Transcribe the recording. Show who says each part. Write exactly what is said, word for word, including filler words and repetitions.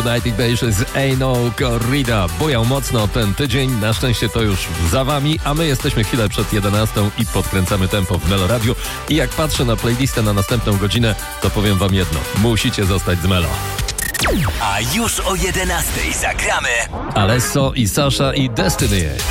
Speaker 1: United Bases Ain't No Corrida. Bujał mocno ten tydzień, na szczęście to już za wami, a my jesteśmy chwilę przed jedenastą i podkręcamy tempo w Melo Radiu. I jak patrzę na playlistę na następną godzinę, to powiem wam jedno, musicie zostać z Melo.
Speaker 2: A już o jedenastej zagramy
Speaker 1: Alesso i Sasha i Destiny.